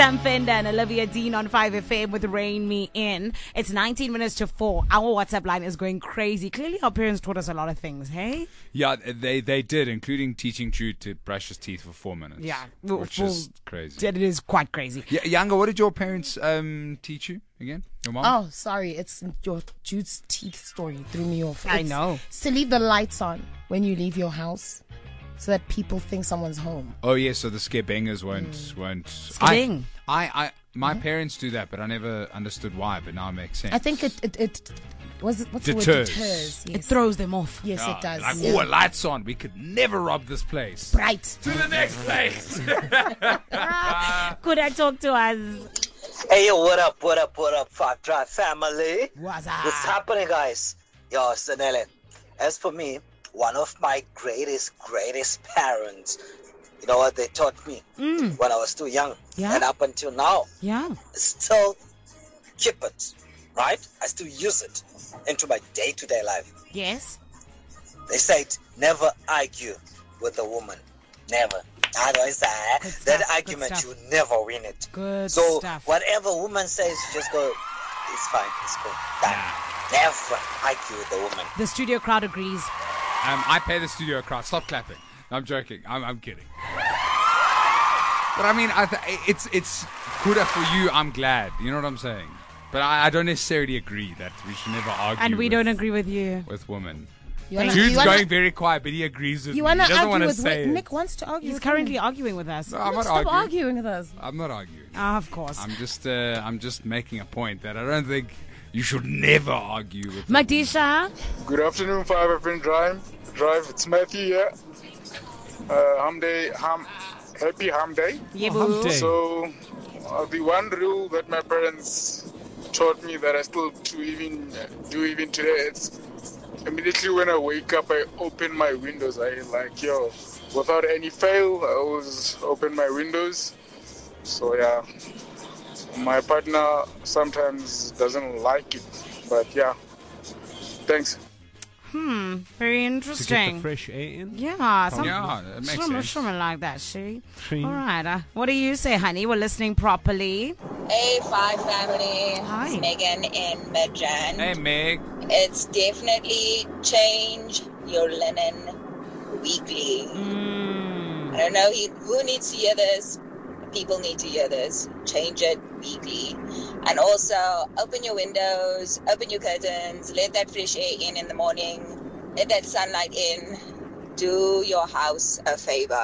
Sam Fender and Olivia Dean on 5FM with Rain Me In. It's 19 minutes to 4. Our WhatsApp line is going crazy. Clearly our parents taught us a lot of things, hey? Yeah, they did, including teaching Jude to brush his teeth for 4 minutes. Yeah. Which is crazy. It is quite crazy. Yeah, Younger, what did your parents teach you again? Your mom? Oh, sorry. It's your Jude's teeth story threw me off. I know. It's to leave the lights on when you leave your house so that people think someone's home. Oh, yeah, so the scarebangers won't. Skabing. My parents do that, but I never understood why, but now it makes sense. I think it what's the word? Deters. Deters. Yes. It throws them off. Yes, it does. Like, Yeah. lights on. We could never rob this place. Bright. To the next place. Could I talk to us? Hey, yo, what up, 5 Drive family? What's What's happening, guys? Yo, Sanele. As for me, one of my greatest parents, you know what they taught me when I was too young, Yeah. and up until now, Yeah. still keep it, right? I still use it into my day-to-day life. Yes. They said, never argue with a woman. Never. Otherwise, that good argument, stuff. you never win it. Good So stuff. whatever woman says, just go, it's fine, it's cool. Done. Never argue with a woman. The studio crowd agrees. I pay the studio crowd. Stop clapping. No, I'm joking. I'm kidding. But I mean, it's kuda for you. I'm glad. You know what I'm saying? But I don't necessarily agree that we should never argue. And we don't agree with you. with women. You Jude's wanna- going very quiet, but he agrees with You me. want He to doesn't argue want to with say it. Nick wants to argue. He's with currently me. arguing with us. No, I'm not Stop arguing. arguing with us. I'm not arguing. Of course. I'm just making a point that I don't think you should never argue with. a Madisha. Good afternoon, 5FM Drive. It's Matthew here. Happy Hum Day. Yebu. So, the one rule that my parents taught me that I still do even today, it's immediately when I wake up, I open my windows. Without any fail, I always open my windows. So, yeah. My partner sometimes doesn't like it, but yeah. Thanks. Very To get interesting. the fresh air in. Yeah, Yeah, that makes sense. something like that, see? Tree. All right. What do you say, honey? We're listening properly. Hey, 5 family. Hi. It's Megan in Midjan. Hey, Meg. It's definitely change your linen weekly. I don't know who needs to hear this. People need to hear this. Change it weekly. And also, open your windows, open your curtains, let that fresh air in the morning, let that sunlight in. Do your house a favor.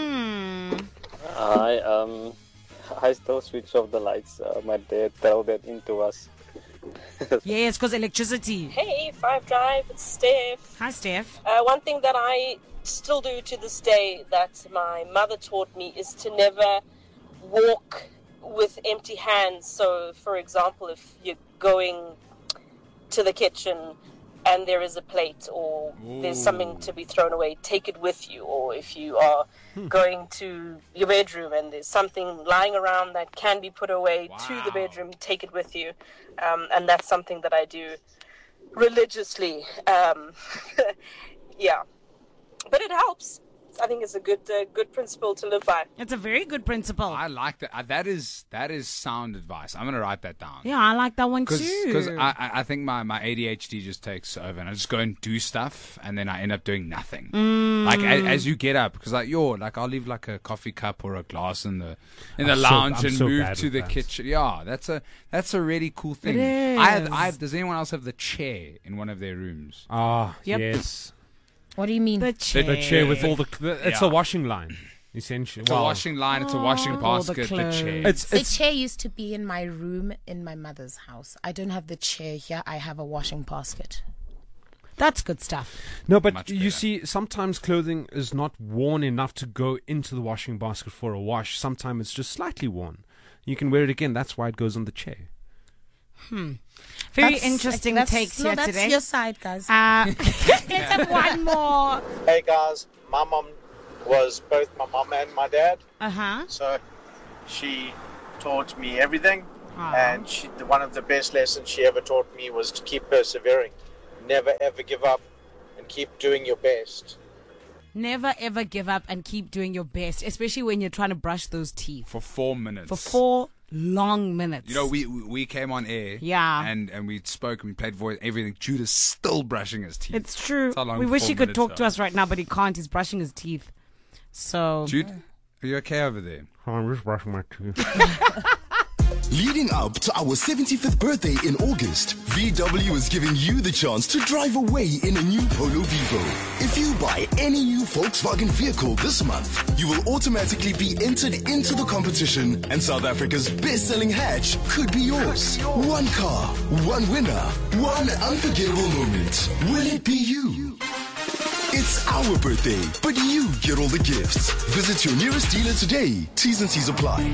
I still switch off the lights. My dad tell that into us. Yes, because electricity. Hey, 5 Drive, it's Steph. Hi, Steph. One thing that I still do to this day that my mother taught me is to never walk with empty hands. So, for example, if you're going to the kitchen and there is a plate or there's something to be thrown away, take it with you. Or if you are going to your bedroom and there's something lying around that can be put away to the bedroom, take it with you. And that's something that I do religiously. Yeah. But it helps. I think it's a good principle to live by. It's a very good principle. I like that. That is sound advice. I'm gonna write that down. Yeah, I like that one too. Because I think my ADHD just takes over, and I just go and do stuff, and then I end up doing nothing. Like as you get up, because I'll leave like a coffee cup or a glass in the lounge and move to the kitchen. Yeah, that's a really cool thing. It is. I have. Does anyone else have the chair in one of their rooms? Yep. Yes. What do you mean? The chair. The chair with all it's Yeah. a washing line, essentially. It's a washing line. It's a washing all the basket. The clothes. chair. The chair used to be in my room in my mother's house. I don't have the chair here. I have a washing basket. That's good stuff. No, but Much you better. see, sometimes clothing is not worn enough to go into the washing basket for a wash. Sometimes it's just slightly worn. You can wear it again. That's why it goes on the chair. Very interesting takes here that's today. your side, guys. Let's have one more. Hey guys, my mom was both my mom and my dad, Uh-huh. so she taught me everything. And one of the best lessons she ever taught me was to keep persevering, never ever give up, and keep doing your best. Never ever give up and keep doing your best, especially when you're trying to brush those teeth. For 4 minutes. For 4 long minutes. You know, we came on air. Yeah. And we spoke and we played voice, everything. Judah's still brushing his teeth. It's true. That's how long We wish 4 he could minutes talk to are. us right now, but he can't. He's brushing his teeth. So. Jude, are you okay over there? I'm just brushing my teeth. Leading up to our 75th birthday in August, VW is giving you the chance to drive away in a new Polo Vivo. If you buy any new Volkswagen vehicle this month, you will automatically be entered into the competition, and South Africa's best-selling hatch could be yours. One car, one winner, one unforgettable moment. Will it be you? It's our birthday, but you get all the gifts. Visit your nearest dealer today. T's and C's apply.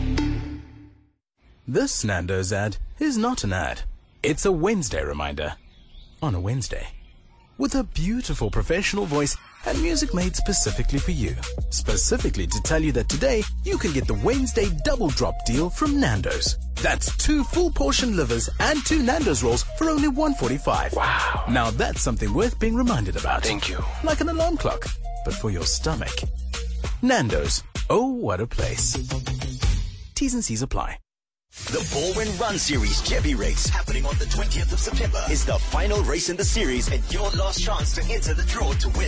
This Nando's ad is not an ad. It's a Wednesday reminder. On a Wednesday. With a beautiful professional voice and music made specifically for you. Specifically to tell you that today you can get the Wednesday double drop deal from Nando's. That's 2 full portion livers and 2 Nando's rolls for only $1.45. Wow. Now that's something worth being reminded about. Thank you. Like an alarm clock, but for your stomach. Nando's. Oh, what a place. T's and C's apply. The Baldwin Run Series Chevy Race, happening on the 20th of September, is the final race in the series and your last chance to enter the draw to win